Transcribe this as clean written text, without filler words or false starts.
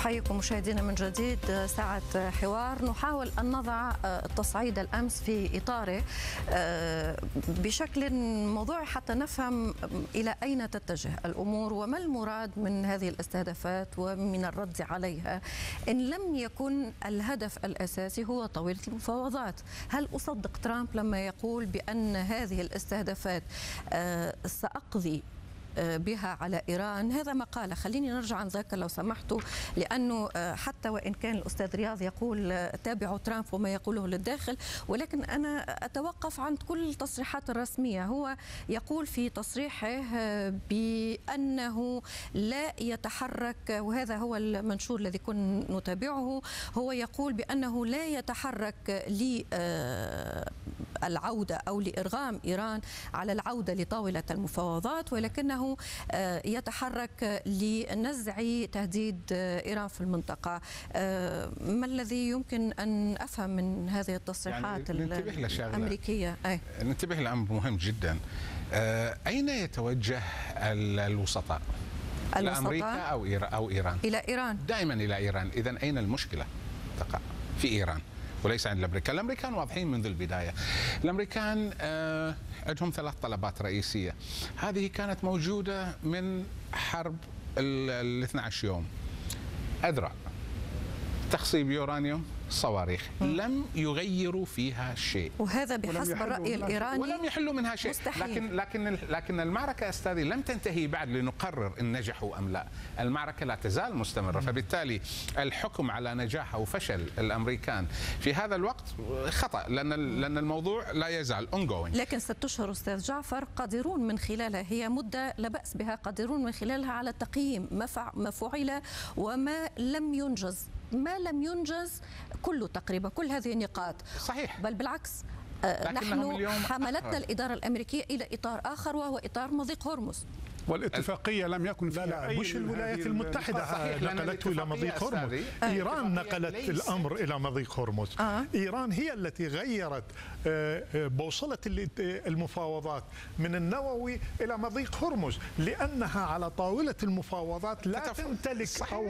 أحييكم مشاهدينا من جديد. ساعة حوار نحاول أن نضع تصعيد الأمس في إطاره بشكل موضوعي حتى نفهم إلى أين تتجه الأمور وما المراد من هذه الاستهدافات ومن الرد عليها إن لم يكن الهدف الأساسي هو طاولة المفاوضات. هل أصدق ترامب لما يقول بأن هذه الاستهدافات سأقضي بها على إيران؟ هذا ما قال. خليني نرجع نذكر لو سمحتوا، لأنه حتى وإن كان الأستاذ رياض يقول تابعوا ترامب وما يقوله للداخل، ولكن أنا أتوقف عند كل التصريحات الرسمية. هو يقول في تصريحه بأنه لا يتحرك، وهذا هو المنشور الذي كنا نتابعه، هو يقول بأنه لا يتحرك للعودة أو لإرغام إيران على العودة لطاولة المفاوضات، ولكنه يتحرك لنزع تهديد إيران في المنطقة. ما الذي يمكن أن أفهم من هذه التصريحات الأمريكية؟ ننتبه لأمر مهم جدا. أين يتوجه الوسطاء؟ أمريكا أو إيران؟ إلى إيران، دائما إلى إيران. إذن أين المشكلة تقع؟ في إيران وليس عند الأمريكان. الأمريكان واضحين منذ البداية. الأمريكان عندهم 3 طلبات رئيسية، هذه كانت موجودة من حرب ال 12 يوم. أذرع، تخصيب يورانيوم، صواريخ، لم يغيروا فيها شيء، وهذا بحسب الرأي الإيراني ولم يحلوا منها شيء. مستحيل. لكن المعركة أستاذي لم تنتهي بعد لنقرر إن نجحوا أم لا. المعركة لا تزال مستمرة، فبالتالي الحكم على نجاح أو فشل الأمريكان في هذا الوقت خطأ، لأن الموضوع لا يزال ongoing. لكن 6 أشهر أستاذ جعفر قادرون من خلالها، هي مدة لا بأس بها، قادرون من خلالها على تقييم ما فعل وما لم ينجز. ما لم ينجز كله تقريبا، كل هذه النقاط صحيح، بل بالعكس نحن حملتنا الإدارة الأمريكية إلى إطار آخر وهو إطار مضيق هرمز، والاتفاقية لم يكن فيها أي. مش الولايات المتحدة نقلته إلى مضيق هرمز، إيران نقلت الأمر إلى مضيق هرمز. إيران هي التي غيرت بوصلة المفاوضات من النووي إلى مضيق هرمز، لأنها على طاولة المفاوضات لا تمتلك